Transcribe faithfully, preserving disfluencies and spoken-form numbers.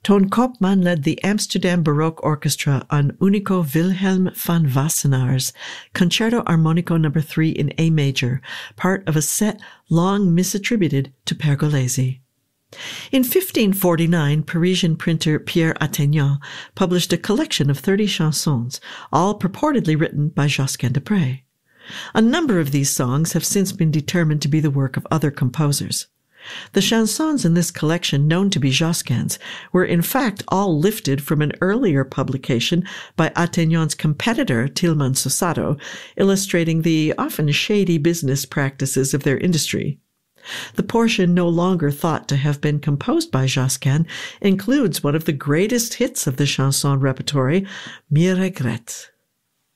Toon Koopman led the Amsterdam Baroque Orchestra on Unico Wilhelm van Wassenaar's Concerto Armonico number three in A major, part of a set long misattributed to Pergolesi. In fifteen forty-nine, Parisian printer Pierre Attaignant published a collection of thirty chansons, all purportedly written by Josquin des Prez. A number of these songs have since been determined to be the work of other composers. The chansons in this collection, known to be Josquin's, were in fact all lifted from an earlier publication by Attaignant's competitor, Tilman Susato, illustrating the often shady business practices of their industry. The portion no longer thought to have been composed by Josquin includes one of the greatest hits of the chanson repertory, Mi Regrette.